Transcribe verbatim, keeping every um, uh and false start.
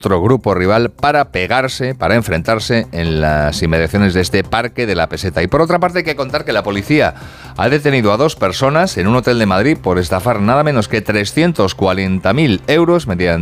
otro grupo rival para pegarse, para enfrentarse en las inmediaciones de este Parque de la Peseta. Y por otra parte hay que contar que la policía ha detenido a dos personas en un hotel de Madrid por estafar nada menos que trescientos cuarenta mil euros mediante